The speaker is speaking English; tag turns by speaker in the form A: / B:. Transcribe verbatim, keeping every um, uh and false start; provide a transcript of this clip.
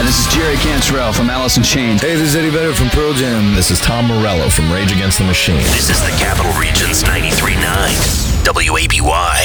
A: this is Jerry Cantrell from Alice in Chains.
B: Hey, this is Eddie Vedder from Pearl Jam.
C: This is Tom Morello from Rage Against the Machine.
D: This is the Capital Region's ninety-three point nine W A B Y.